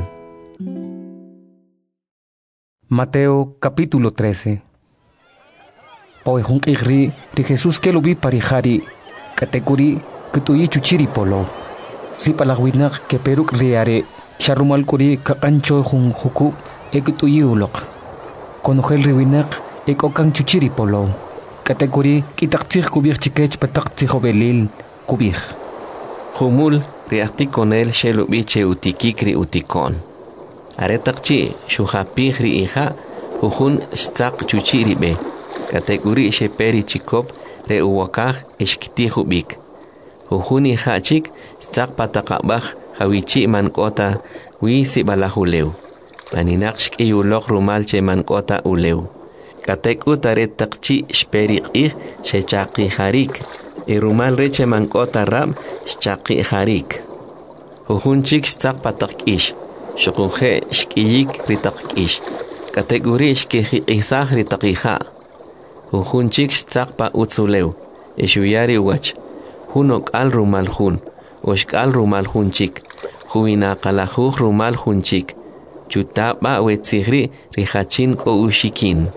Mateo capítulo trece. Poehun igri ri Jesús que lo vi parijari kategori kutuyi chuchiri polo. Si palagwinak que peruk riare sharumal kuri kakancho hun huku e kutuyi ulok. Konogel riwinak e kokan chuchiri polo. Kategori kitaktir kubir chikech pataktir belil kubir. Humul riakti konel shelubi che utikikri utikon. Aretakchi shuhapih ri iha uhun stak chuchiri be. Kategori sheperi chikop re uwakah ishkiti hubik. Uhun iha chik stak patakabah hawichi mankota wisi balahuleu. Maninak shki yulok rumal che mankota uleu. Kateku taretakchi shperi ih shechaki harik. Irumal reche mankota rab shchaki harik. Uhun chik stak patak ish. Shukunje shkiyik ritak ish. Kategori shkihi isah ritakiha. Uhun chik stak pa utsulew. Ishuyari wach. Hunok al rumal hun. Oshkal rumal hun chik. Huina kalahuh rumal hun chik. Chutaba wetzigri rihachin ko ushikin.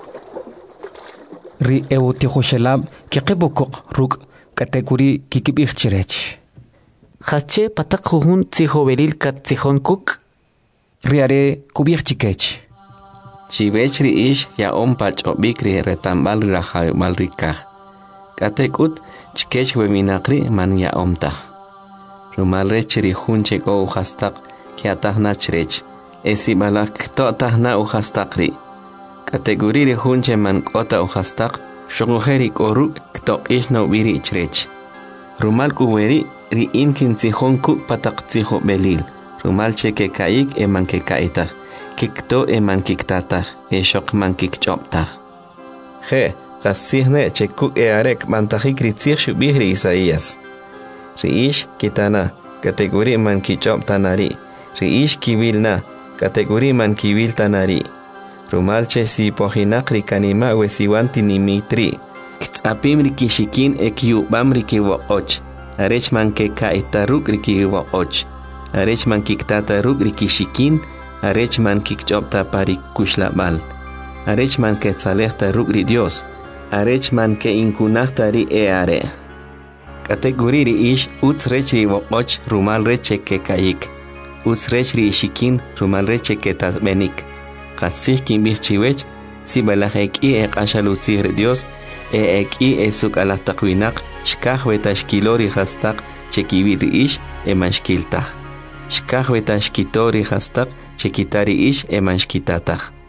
Ri eutihoshelab kikibukuk ruk kategori kikibik chirech. Hache patak hun tsihoveril kat tsihon kuk. Riare kubik chikech. Chivech ri ish ya ompach obik ri retambal rahay malrikah. Katekut chikech weminakri man ya omtah. Rumal rech ri hun cheko uhastak kiatah nachrech. Esi balak to tahna uhastakri. Kategori ri hun che man kota uhastak. Shogujeri koru kto ish no biri chrech. Rumal kuweri ri inkin tsihon kuk patak tsiho belil. Rumal che ke kaik e man ke kaitah. Kikto e man kiktatah. E shok man kikchoptah. He, kasihne che kuk e arek mantajik ritzih shubih ri Isaías. Ri ish kitana. Kategori man kichoptanari. Ri ish kiwilna. Kategori man kiwil tanari. Rumal che si pohinak ri kanima we siwanti nimitri. Ktsapim ri kishikin e kiubam ri kiwoch. Arech man ke kaitaruk ri kiwoch. Arech man kiktata ruk ri kishikin. Arech man kikchopta pari kushlabal. Arech man ke tzalehta ruk ri Dios. Arech man ke inkunahta ri e are. Kategori ri ish uts rech ri woch rumal reche ke kaik. Uts rech ri ishikin rumal reche ke tasbenik. Kasih kimbih chiwech si balahek i e kashalutzir Dios e ek i e suk alah takwinak shkah weta shkilori hastak chekibiri ish e manshkiltah. Shkah weta shkitori hastak chekitari ish e manshkitatah.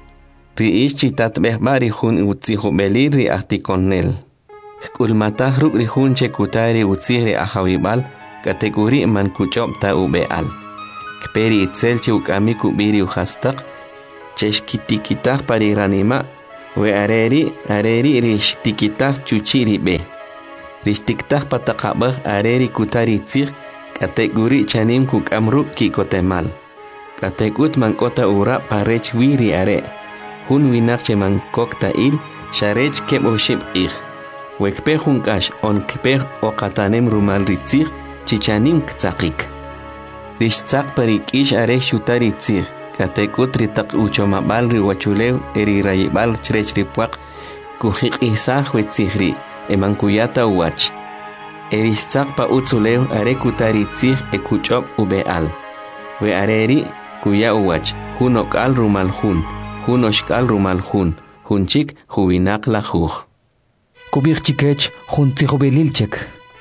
ri ish chitat behbari hun utzihu belir ri ahtikonel. Kulmatah ruk ri hun che kutari utzih ri ahawibal kategori man kuchop ta ubeal. Kperi itzel che ukami kubiri uhastak cheshkitikitah pari ranima we areri areri rishtikitah chuchiri be. Rishtiktah patakabah areri kutari itzih kategori chanim kuk amruk ki kotemal. Kategut mankota ura parech wiri are. Hun winak che mankok tail sharech keb oshib ich. Wekpe hunkash on kpe o katanem rumal ritzih chichanim ktsakik. Rishtsak parik ish are shutari tzih. Kategut ritak uchomabal riwachulew eri rayibal chrech ripuak kuhik isah wetzihri emankuyata uwach. Eristsak pa utzulew are kutari tzih ekuchop ubeal. We areri kuya uwach hun okal rumal hun. Hun oshkal rumal hun. Hunchik huwinak la juj. Kubik chikech hun tzihobelilchek.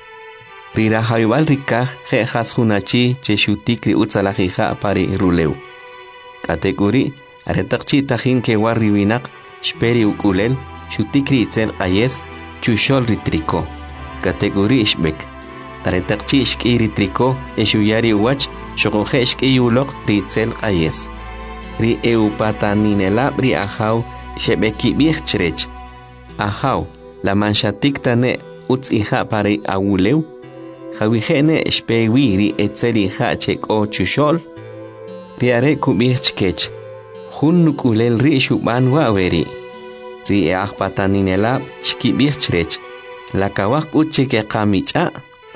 Rira haywal rikaj jejas hunachi che shutik ri utzalajija pari rulew. Kategori aretakchi tajin ke warri winak shperi ukulel shutik ri itzel ayes chushol ri triko. Kategori ishbek. Aretakchi ishki ri triko eshuyari uwach shokoje ishki ulok ri itzel ayes. Ri eupataninelab ri ahaw shebeki bich chrech. Ahaw la manchatik tane utzija pari awulew. Jawijene shpewi ri etzeli ha chek o chushol. Riare kubich chkech. Hun nukulel ri shuban waweri. Ri eahpataninelab shkibich chrech. La kawak uchike kamicha.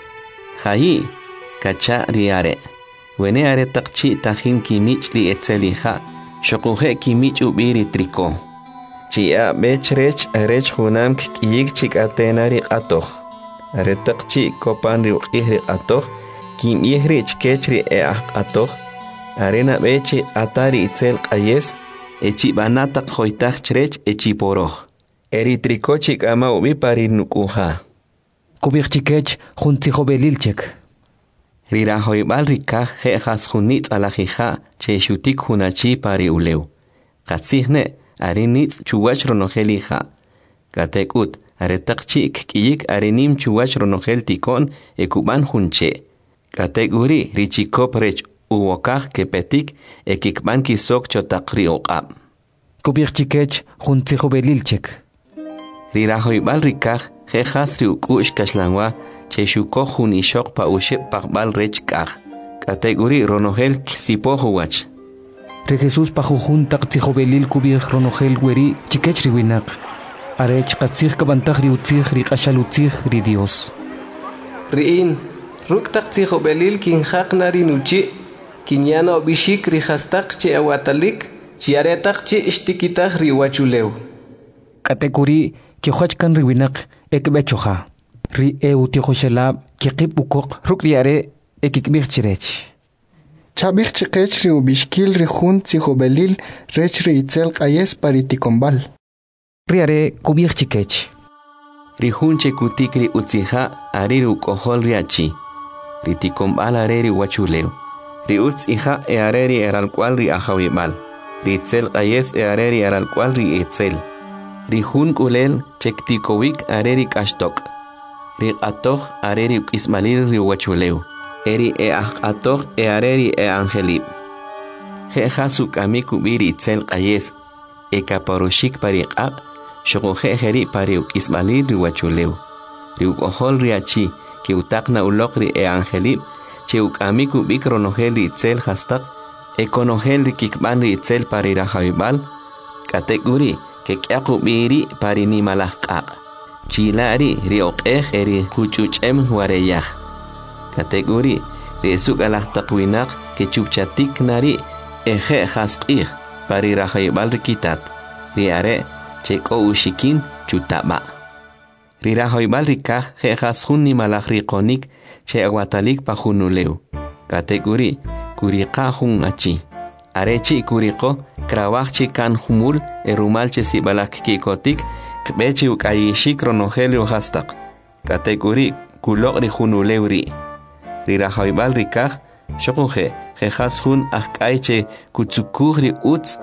Hayi kacha riare. Wene are takchi tajin kimich ri etzeli ha. Shokuje kimich ubiri triko. Chia bechrech arech hunam kiyik chik atenari atoh. Aretakchi kopan ri ukihri atoh. Kim ihri chkechri e atoh. Arena beche atari itzel qayes. Echi banatak hoitach chrech echi poroh. Eri triko chik ama ubi pari nukuha. Kubik chikech juntijo belilchek. Rira hoibal rikaj jejas junitz alajija che shutik hunachi pari ulew. Katzihne arinitz chuwach ronojelija. Katekut aretakchi kiyik arinim chuwach ronojel tikon ekuban junche. Kategori richikop rech uwokaj kepetik ekikban kisok chotakri oqab. Kubik chikech juntijo belilchek. Rira hoibal rikaj jejas ri ukush kaslanwa che shuko jun ishok pa ushep pakbal rech kaj. Kategori ronojel kisipohuwach. Re Jesús pajujun tak tzihobelil kubik ronojel weri chikech ri winak. Arech katzih kabantaj ri utzih ri kashal utzih ri Dios. Riin, ruk tak tzihobelil kinjak nari nuchi, kinyano bishik ri hastak che awatalik, chiaretak che ishtikitaj ri wachulew. Kategori kihochkan ri winak ekbechoja. Ri eu tihoshelab kikip ukok ruk riare ekikbich chirech. Chabich chikech ri ubishkil ri jun tzihobelil rech ri itzel qayes paritikombal. Riare kubich chikech. Ri jun chekutik ri utzija ari ri ukohol riachi. Ri tikombal are ri wachulew. Ri utzija e are ri eral cual ri ahawibal. Ri itzel qayes e are ri eral cual ri itzel. Ri jun kulel chektikowik are ri kashtok. Ri atoh are ri ismalir ri wachulew. Eri e atoh e areri e angelib. Jeja su kamiku biri itzel qayes. E kaparoshik pariqaq. Shokoje jeri pariuk ismalir ri wachulew. Ri ukohol riachi. Ki utakna ulokri e angelib. Che ukamiku bikronojel ri itzel hastak. E konojel ri kikban ri itzel parirahawibal. Kategori ke kyaku biri parinimalaqaq. Chilari ri oqej eri kuchuchem wareyaj. Kategori resuk alah takwinak ke chupchatik nari eje hasqih pari rahayibal rikitat riare cheko ushikin chutaba rirahoibal rikaj je hasun ni malaj riqonik che aguatalik pajunulew. Kategori kuriqa jun achi arechi kuriqo krawaj chi kan humul erumal che sibalak kikotik kbechi ukayishik ronogelio hastak. Kategori kulok ri junulew ri Rira haibal rikaj, shokuje, jejas hun akaiche kutsukur ri utz,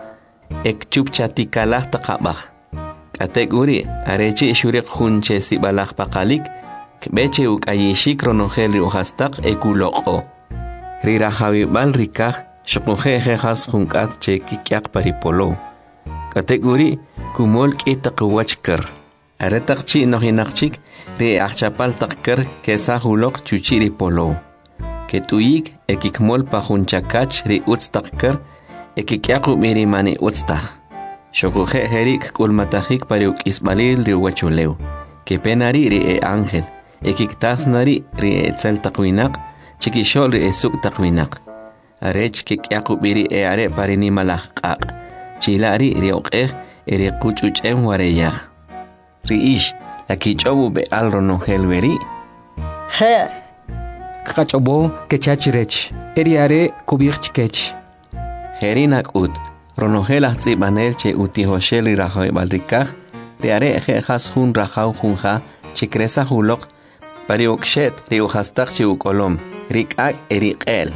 ek chupchatikalaj taqabaj. Katek uri arechi shuriq junche sibalaj paqalik kbeche ukayishik ronojel riujastaq ekuloqo. Rirajawibal rikaj shoqojeje has junkat che kikyaq paripolo. Katek uri kumol k'itaqwachkar. Aretaq chi nojinaqchik ri achapal taqkar kesajulok chuchiri polo. Ketuyik ekikmol pajunchakach ri utstaqkar ekikyaqu mirimani utstaq. Shokuje herik kulmatajik pariuk isbalil ri wachulew. Kepenari ri e ángel. Ekiktasnari ri e tsel taqwinak. Chikishol ri e suk taqwinak. Arech kikyaqu miri e are parini malajqaq. Chilari ri oqej eri quchuchem wareyaj. Ri ish lakichobu be al ronojel veri. He. Kachobo kechachirech. Eri are kubirchkech. Herinak ut. Ronojel azzibanel che utihoshel ri rajoy balrikaj. Ri are ejejas jun rajau junja. Chikresa julok. Pari ukshet ri ujastaq chi ukolom. Rikak eri qel.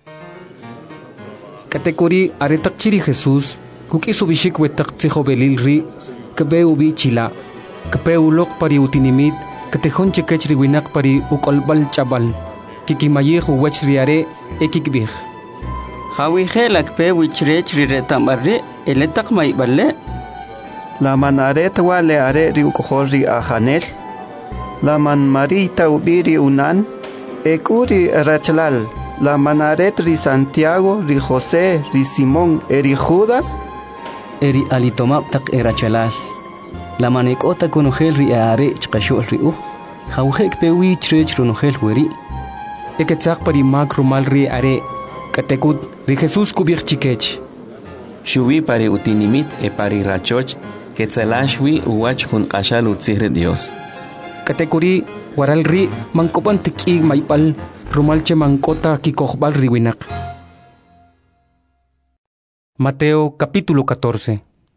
Katekuri aretak chiri Jesús. Kuki subishik wetak tzijo belil ri. Kebe ubi chila. Kebe ulok pari utinimit. Katejón chekech riwinak pari ukolbal chabal. Kikimayej uwech riare ekikbij. Hawije kpe wichrech riretambarre eletak maiballe. La manaret wale are ri ukohori ajanel. La man marita ubiri unan. Ekuri rachlal. La manaret ri Santiago, ri José, ri Simón, eri Judas. Eri alitomap tak erachalal. La manekota konogel ri are chqashol ri uj. Hawjek pewi chrech ronogel weri. Eketzaq pari mak rumal ri are. Katekut ri Jesús kubir chikech. Shubi pari utinimit e pari rachoch. Ketzalashwi uwach jun qashal utzihre Dios. Katekuri waral ri mankopan tiki maipal. Rumalche mankota kikojbal riwinak. Mateo capítulo catorce.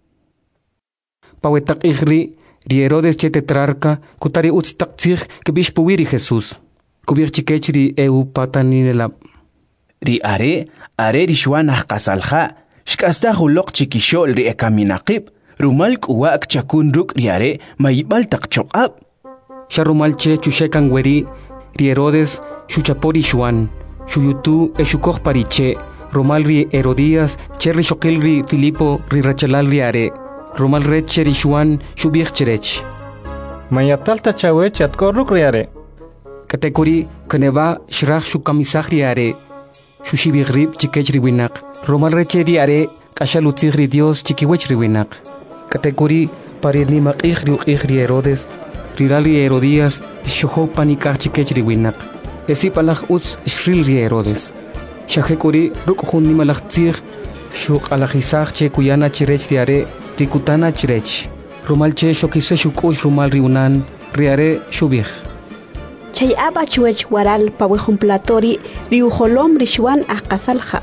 Pawetak ihri ri Herodes che tetrarca kutari utstaktzig kebishpuwiri Jesús. Kubir chikech ri eu pataninelab. Ri are are ri shwanah qasalja shkasta hulok chikishol ri ekaminaqib rumalk uwak chakun ruk ri are maibal taqchoqab. Sharumalche chushekan weri ri Herodes Shuchapori Shuan, Shuyutu Eshukoj Pariche, Romalri Herodías, Cherri Shokilri Filipo, Rirachalalri Are, Romal Recheri Shuan, Shubich Cherech. Mayatalta Chawech at Koruk Riare. Katekuri, Kaneva, Shrach Shukamisahri Are, Shushibigrib, Chikechri Winak, Romal Recheri Are, Kashalutzigri Dios, Chikiwechri Winak. Katekuri, Parirni Makihri Ihri Herodes, Rirali Herodías, Shuho Panikach Chikechri Winak. Esi palaj uts shril ri Herodes. Shahekuri ruk hun nimalaj tzig. Shuk alajisaj che kuyana chirech riare rikutana chirech. Rumal che shokise shukush rumal riunan riare shubij. Chay aba chuech waral pawejun platori riujolom rishwan akazalja.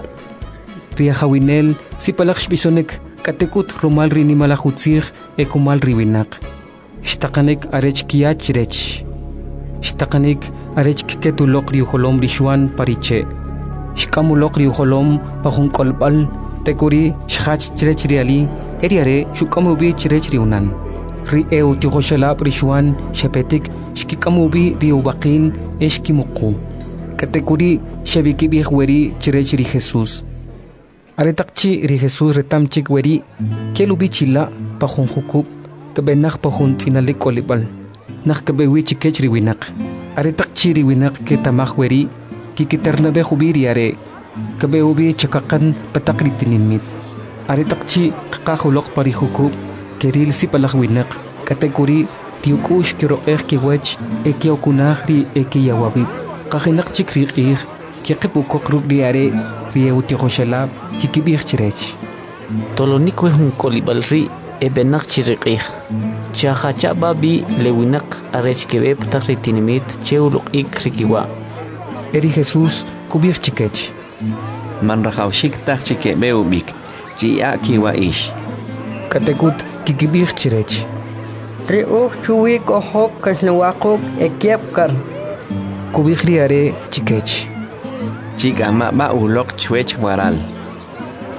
Riajawinel si palaj shbisonek katekut rumal ri nimalaj utzig ekumal riwinak. Shtakanek arech kiach rech. Shtakanek arech kiketulok riujolom rishwan pariche. Shkamulok riujolom pajun kolbal tekuri shach chrech riali eriare shukamubi chrech riunan. Ri eu tihoshalab rishwan shepetik shkikamubi riubaqin eshkimuku. Katekuri shabikibih weri chrech ri Jesús. Aretakchi ri Jesús retamchik weri kelubi chila pajun hukub kebenach pajun tinalik kolibal. Nak kebewi chikech riwinak. Aretak chiri winak ke tamah weri kikiternabe hubiri are kabeubi chakakan patakri tinimit. Aretak chi kakahulok pari hukub keril si palah winak kategori tiukush kiro ek kiwech ekiokunah ri ekiyawabib. Kakinak chik riqih kikipukok rubri are rieuti hoshalab kikibih chirech. Tolonik wehun kolibal ri ebenak chiriqih. Chahacha babi lewinak arech kebe patakri tinimit cheuluk ik rikiwa. Eri Jesús kubir chikech. Man rajaushik tak chike beubik. Chia kiwa ish. Katekut kikibir chirech. Riuch chuwik ohop kasnawakok ekiepkar. Kubir riare chikech. Chika ma ba ulok chwech waral.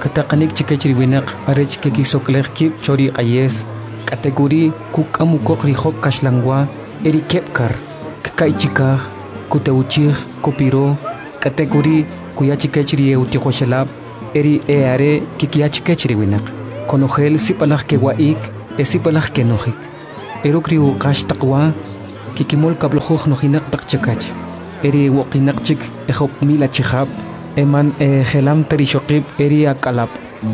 kataqanik chikechri winak arech keki soklej kip chori qayes kategori kukamu kokri hok kashlangwa eri kepkar kai chikaj kuteuchij kopiro kategori kuya chikechri eutijoshalab eri eare kikia chikechri winak konojel sipalaj kewaik esipalaj kenojik erukri uqash taqwa kikimol kablojuj nojinak taqchakach eri woqinaqchik ejop mila chijab eman e gelam terishokib eri akalab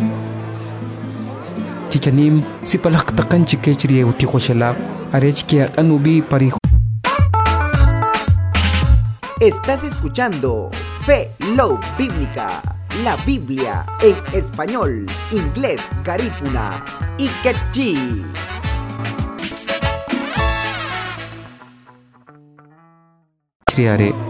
chichanim sipalaj taqan chikechri eutijoshalab arech kia anubi pari. Estás escuchando Fe Love Bíblica, la Biblia en español, inglés, garífuna y quechí. Criare